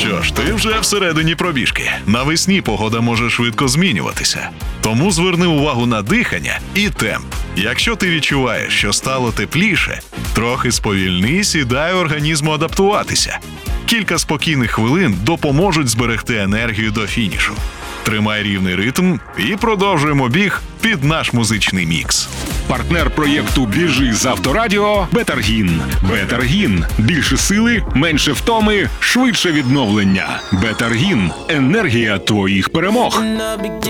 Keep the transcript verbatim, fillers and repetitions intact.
що ж, ти вже всередині пробіжки. Навесні погода може швидко змінюватися. Тому зверни увагу на дихання і темп. Якщо ти відчуваєш, що стало тепліше, трохи сповільнись і дай організму адаптуватися. Кілька спокійних хвилин допоможуть зберегти енергію до фінішу. Тримай рівний ритм і продовжуємо біг під наш музичний мікс. Партнер проєкту «Біжи з Авторадіо» – Бетаргін. Бетаргін – більше сили, менше втоми, швидше відновлення. Бетаргін – енергія твоїх перемог.